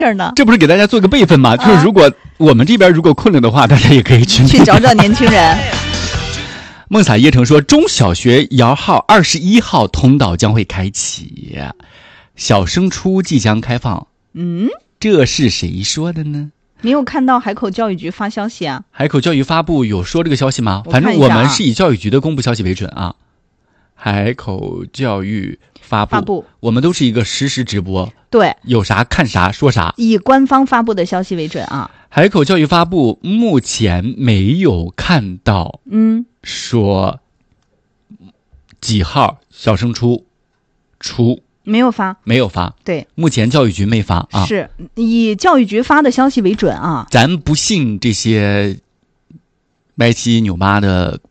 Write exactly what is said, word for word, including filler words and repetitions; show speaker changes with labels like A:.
A: 事呢？
B: 这不是给大家做个备份吗？
A: 啊、
B: 就是如果我们这边如果困了的话，大家也可以去
A: 去找找年轻人。
B: 梦洒椰城说，中小学摇号二十一号通道将会开启，小升初即将开放。
A: 嗯，
B: 这是谁说的呢？
A: 没有看到海口教育局发消息啊？
B: 海口教育发布有说这个消息吗？
A: 啊、
B: 反正我们是以教育局的公布消息为准啊。海口教育发布，
A: 发布
B: 我们都是一个实时直播，
A: 对，
B: 有啥看啥说啥，
A: 以官方发布的消息为准啊。
B: 海口教育发布，目前没有看到，
A: 嗯，
B: 说几号小升初出。
A: 没有发，
B: 没有发，
A: 对，
B: 目前教育局没发啊，
A: 是以教育局发的消息为准啊。
B: 咱不信这些歪七扭八的